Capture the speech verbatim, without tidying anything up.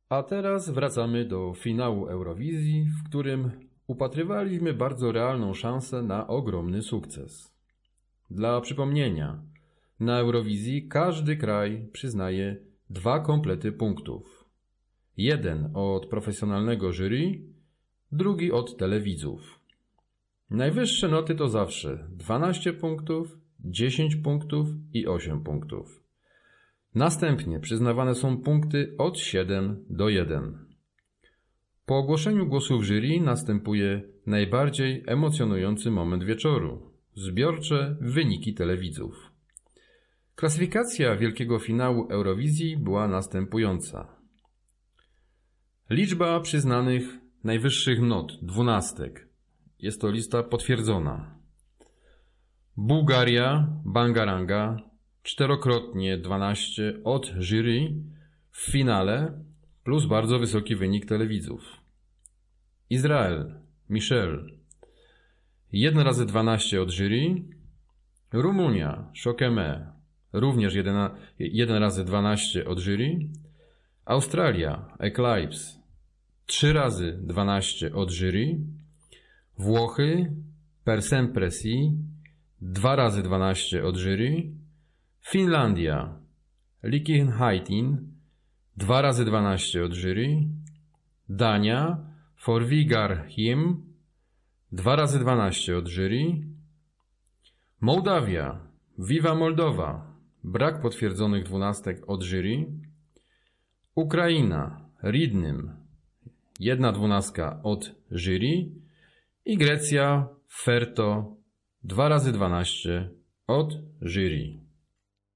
A teraz wracamy do finału Eurowizji, w którym upatrywaliśmy bardzo realną szansę na ogromny sukces. Dla przypomnienia, na Eurowizji każdy kraj przyznaje dwa komplety punktów. Jeden od profesjonalnego jury, drugi od telewidzów. Najwyższe noty to zawsze dwanaście punktów, dziesięć punktów i osiem punktów. Następnie przyznawane są punkty od siedem do jeden. Po ogłoszeniu głosów jury następuje najbardziej emocjonujący moment wieczoru – zbiorcze wyniki telewidzów. Klasyfikacja wielkiego finału Eurowizji była następująca. Liczba przyznanych najwyższych not – dwunastek. Jest to lista potwierdzona. Bułgaria, Bangaranga, czterokrotnie dwanaście od jury w finale plus bardzo wysoki wynik telewidzów. Izrael, Michel, jeden razy dwanaście od jury. Rumunia, Szokeme, również jeden razy dwanaście od jury. Australia, Eclipse, trzy razy dwanaście od jury. Włochy, Per Sempre Si, dwa razy dwanaście od jury. Finlandia, Likigheitin, dwa razy dwanaście od jury. Dania, Forvigar Him, dwa razy dwanaście od jury. Mołdawia, Viva Moldowa, brak potwierdzonych dwunastek od jury. Ukraina, Ridnym, jedna dwunastka od jury. I Grecja, Ferto, dwa razy dwanaście od jury.